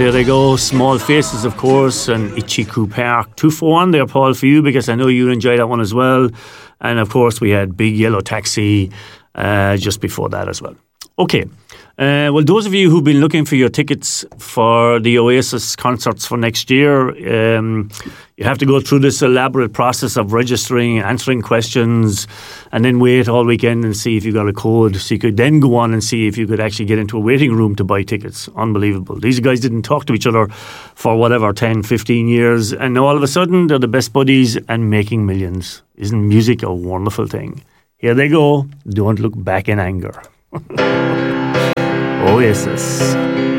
there they go. Small Faces, of course, and Itchy-Coo Park. 2-4-1 there, Paul, for you, because I know you enjoyed that one as well. And, of course, we had Big Yellow Taxi just before that as well. Okay. Well, those of you who've been looking for your tickets for the Oasis concerts for next year, you have to go through this elaborate process of registering, answering questions, and then wait all weekend and see if you got a code. So you could then go on and see if you could actually get into a waiting room to buy tickets. Unbelievable. These guys didn't talk to each other for 10, 15 years, and now all of a sudden they're the best buddies and making millions. Isn't music a wonderful thing? Here they go. Don't look back in anger. Oasis.